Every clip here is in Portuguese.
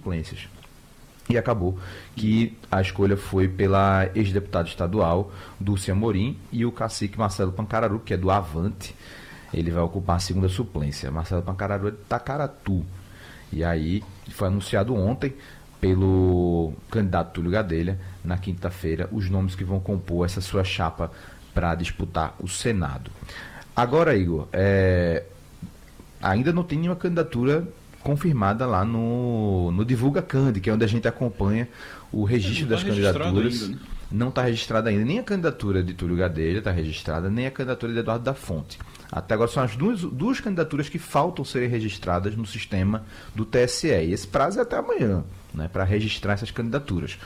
suplências. E acabou que a escolha foi pela ex-deputada estadual Dulce Amorim e o cacique Marcelo Pancararu, que é do Avante. Ele vai ocupar a segunda suplência. Marcelo Pancararu é de Tacaratu. E aí foi anunciado ontem pelo candidato Túlio Gadelha, na quinta-feira, os nomes que vão compor essa sua chapa para disputar o Senado. Agora, Igor, ainda não tem nenhuma candidatura confirmada lá no Divulga Candi, que é onde a gente acompanha o registro das candidaturas. Ainda, né? Não está registrada ainda. Nem a candidatura de Túlio Gadelha está registrada, nem a candidatura de Eduardo da Fonte. Até agora são as duas candidaturas que faltam serem registradas no sistema do TSE. E esse prazo é até amanhã, né, para registrar essas candidaturas.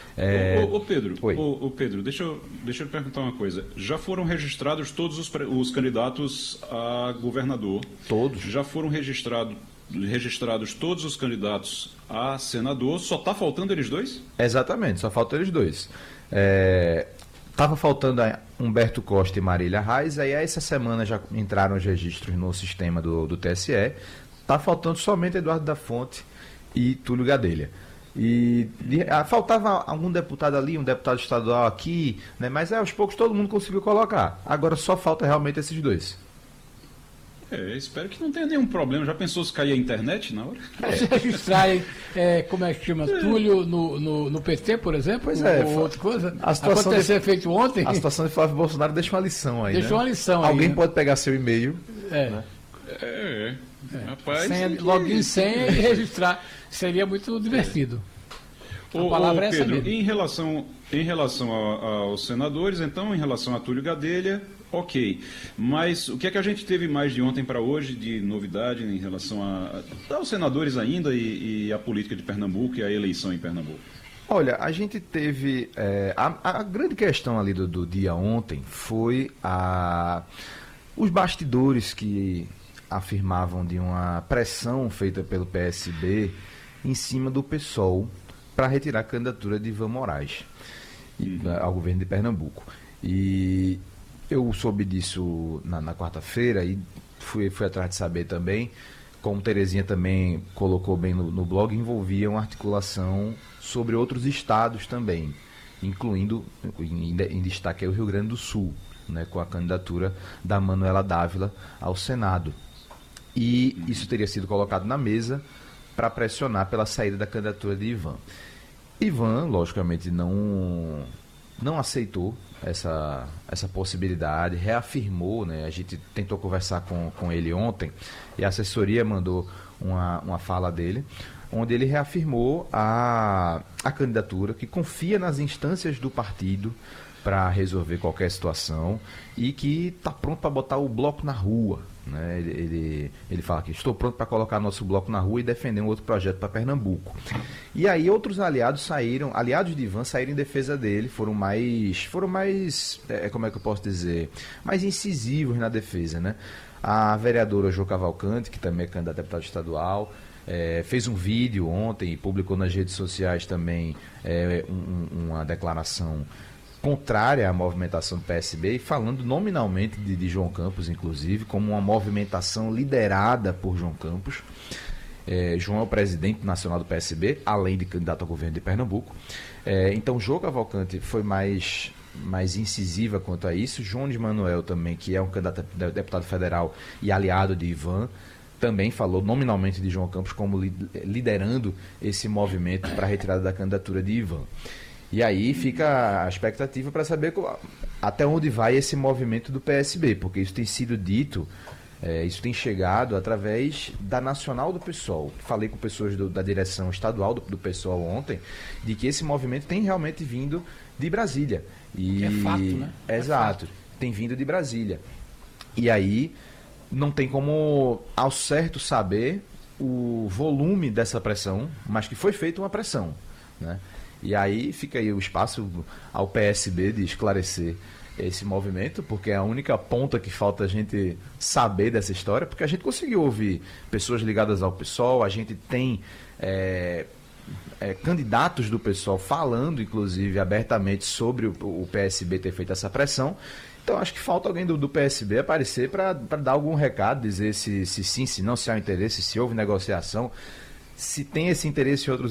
Pedro, deixa eu lhe perguntar uma coisa. Já foram registrados todos os candidatos a governador? Todos. Já foram registrados todos os candidatos a senador, só está faltando eles dois? Exatamente, só faltam eles dois. Estava faltando Humberto Costa e Marília Reis, aí essa semana já entraram os registros no sistema do TSE. Está faltando somente Eduardo da Fonte e Túlio Gadelha. Faltava algum deputado ali, um deputado estadual aqui, né? Mas aos poucos todo mundo conseguiu colocar. Agora só falta realmente esses dois. Espero que não tenha nenhum problema. Já pensou se cair a internet na hora? Se registrarem, como é que chama? Túlio no PT, por exemplo? Pois ou outra coisa? Aconteceu feito ontem? A situação de Flávio Bolsonaro deixa uma lição aí. Deixa uma lição aí. Alguém pode pegar seu e-mail. Né? Rapaz. Login e senha e registrar. Seria muito divertido. A palavra é essa mesmo. Em relação aos senadores, então, em relação a Túlio Gadelha, ok. Mas o que é que a gente teve mais de ontem para hoje de novidade em relação aos senadores ainda e a política de Pernambuco e a eleição em Pernambuco? Olha, a gente teve... a grande questão ali do dia ontem foi os bastidores que afirmavam de uma pressão feita pelo PSB em cima do PSOL para retirar a candidatura de Ivan Moraes ao governo de Pernambuco. E eu soube disso na quarta-feira e fui atrás de saber também, como Terezinha também colocou bem no blog, envolvia uma articulação sobre outros estados também, incluindo, em destaque, o Rio Grande do Sul, né, com a candidatura da Manuela Dávila ao Senado. E isso teria sido colocado na mesa para pressionar pela saída da candidatura de Ivan. Ivan, logicamente, não aceitou essa possibilidade, reafirmou, né? A gente tentou conversar com ele ontem e a assessoria mandou uma fala dele, onde ele reafirmou a candidatura, que confia nas instâncias do partido para resolver qualquer situação e que está pronto para botar o bloco na rua. Né? Ele fala que estou pronto para colocar nosso bloco na rua e defender um outro projeto para Pernambuco. E aí outros aliados de Ivan saíram em defesa dele, foram mais, como é que eu posso dizer, mais incisivos na defesa, né? A vereadora Jo Cavalcante, que também é candidata a deputada estadual, fez um vídeo ontem e publicou nas redes sociais também uma declaração contrária à movimentação do PSB, falando nominalmente de João Campos, inclusive, como uma movimentação liderada por João Campos. João é o presidente nacional do PSB, além de candidato ao governo de Pernambuco. Então, Jo Cavalcante foi mais incisiva quanto a isso. Jones Manuel também, que é um candidato a deputado federal e aliado de Ivan, também falou nominalmente de João Campos como liderando esse movimento para a retirada da candidatura de Ivan. E aí fica a expectativa para saber até onde vai esse movimento do PSB, porque isso tem sido dito, isso tem chegado através da Nacional do PSOL. Falei com pessoas da direção estadual do PSOL ontem, de que esse movimento tem realmente vindo de Brasília. É fato, né? Exato, tem vindo de Brasília. E aí não tem como ao certo saber o volume dessa pressão, mas que foi feita uma pressão, né? E aí fica aí o espaço ao PSB de esclarecer esse movimento, porque é a única ponta que falta a gente saber dessa história, porque a gente conseguiu ouvir pessoas ligadas ao PSOL, a gente tem candidatos do PSOL falando, inclusive, abertamente sobre o PSB ter feito essa pressão. Então acho que falta alguém do PSB aparecer para dar algum recado, dizer se sim, se não, se há interesse, se houve negociação, se tem esse interesse em outros